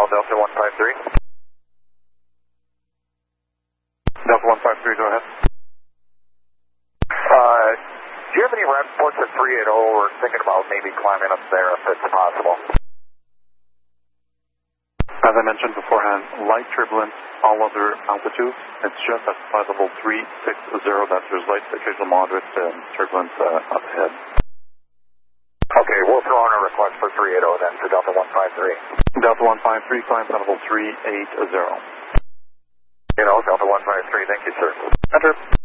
call Delta 153. Delta 153, go ahead. Do you have any rep reports at 380? We're thinking about maybe climbing up there if it's possible. As I mentioned beforehand, light turbulence, all other altitudes. It's just at flight level 360 that there's light, occasional moderate turbulence up ahead. Okay, we'll throw in a request for 380 then for Delta 153. Delta 153, climb flight level 380. Delta 153, thank you, sir. Enter.